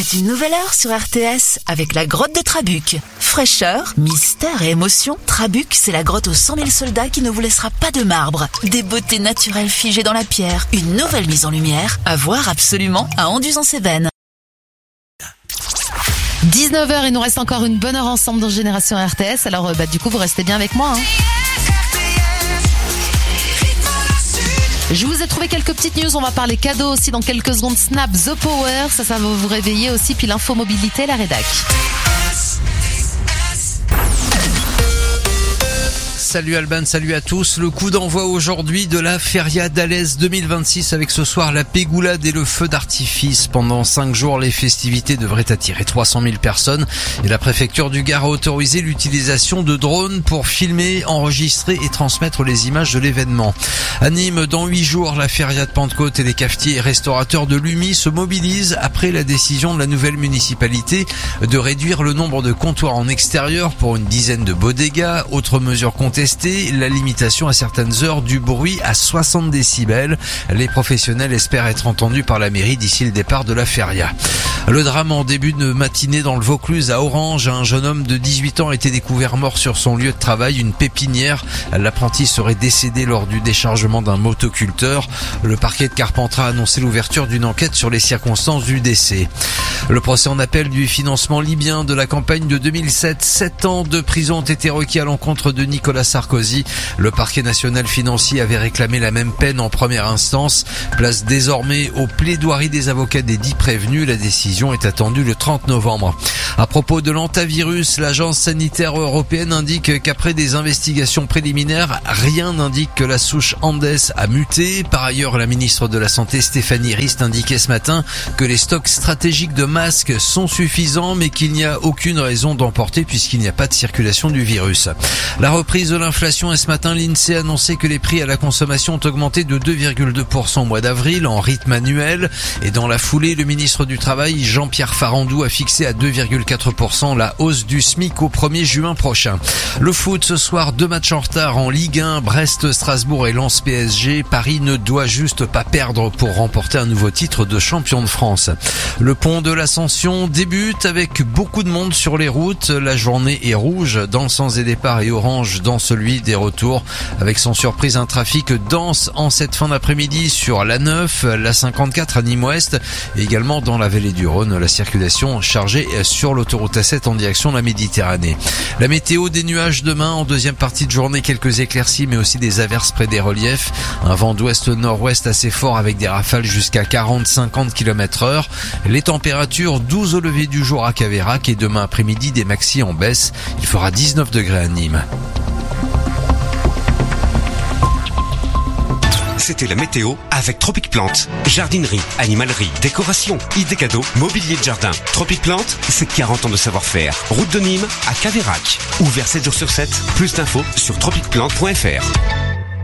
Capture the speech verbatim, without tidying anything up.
C'est une nouvelle heure sur R T S avec la grotte de Trabuc. Fraîcheur, mystère et émotion, Trabuc, c'est la grotte aux cent mille soldats qui ne vous laissera pas de marbre. Des beautés naturelles figées dans la pierre, une nouvelle mise en lumière, à voir absolument à Anduze-en-Cévennes. dix-neuf heures, il nous reste encore une bonne heure ensemble dans Génération R T S, alors bah, du coup vous restez bien avec moi. Hein. Je vous ai trouvé quelques petites news, on va parler cadeaux aussi dans quelques secondes. Snap, The Power, ça, ça va vous réveiller aussi, puis l'info mobilité, la rédac. Salut Alban, salut à tous. Le coup d'envoi aujourd'hui de la Feria d'Alès deux mille vingt-six avec ce soir la pégoulade et le feu d'artifice. Pendant cinq jours, les festivités devraient attirer trois cent mille personnes et la préfecture du Gard a autorisé l'utilisation de drones pour filmer, enregistrer et transmettre les images de l'événement. À Nîmes, dans huit jours, la Feria de Pentecôte et les cafetiers et restaurateurs de l'U M I se mobilisent après la décision de la nouvelle municipalité de réduire le nombre de comptoirs en extérieur pour une dizaine de bodegas. Autre mesure contestée, la limitation à certaines heures du bruit à soixante décibels. Les professionnels espèrent être entendus par la mairie d'ici le départ de la feria. Le drame en début de matinée dans le Vaucluse à Orange. Un jeune homme de dix-huit ans a été découvert mort sur son lieu de travail, une pépinière. L'apprenti serait décédé lors du déchargement d'un motoculteur. Le parquet de Carpentras a annoncé l'ouverture d'une enquête sur les circonstances du décès. Le procès en appel du financement libyen de la campagne de deux mille sept. Sept ans de prison ont été requis à l'encontre de Nicolas Sarkozy. Le parquet national financier avait réclamé la même peine en première instance. Place désormais aux plaidoiries des avocats des dix prévenus. La décision est attendue le trente novembre. À propos de l'antavirus, l'agence sanitaire européenne indique qu'après des investigations préliminaires, rien n'indique que la souche Andes a muté. Par ailleurs, la ministre de la Santé Stéphanie Rist indiquait ce matin que les stocks stratégiques de masques sont suffisants, mais qu'il n'y a aucune raison d'emporter puisqu'il n'y a pas de circulation du virus. La reprise de l'inflation et ce matin, l'INSEE a annoncé que les prix à la consommation ont augmenté de deux virgule deux pour cent au mois d'avril en rythme annuel. Et dans la foulée, le ministre du Travail, Jean-Pierre Farandou, a fixé à deux virgule quatre pour cent la hausse du SMIC au premier juin prochain. Le foot ce soir, deux matchs en retard en Ligue un, Brest-Strasbourg et Lens P S G. Paris ne doit juste pas perdre pour remporter un nouveau titre de champion de France. Le pont de l'Ascension débute avec beaucoup de monde sur les routes. La journée est rouge dans le sens des départs et orange dans celui des retours, avec sans surprise un trafic dense en cette fin d'après-midi sur l'A neuf, l'A cinquante-quatre à Nîmes-Ouest et également dans la vallée du Rhône. La circulation chargée sur l'autoroute A sept en direction de la Méditerranée. La météo, des nuages demain en deuxième partie de journée, quelques éclaircies mais aussi des averses près des reliefs. Un vent d'ouest-nord-ouest assez fort avec des rafales jusqu'à quarante à cinquante kilomètres heure. Les températures douze au lever du jour à Caveyrac et demain après-midi des maxis en baisse. Il fera dix-neuf degrés à Nîmes. C'était la météo avec Tropic Plante. Jardinerie, animalerie, décoration, idées cadeaux, mobilier de jardin. Tropic Plante, c'est quarante ans de savoir-faire. Route de Nîmes à Caveyrac. Ouvert sept jours sur sept. Plus d'infos sur tropic plante point f r.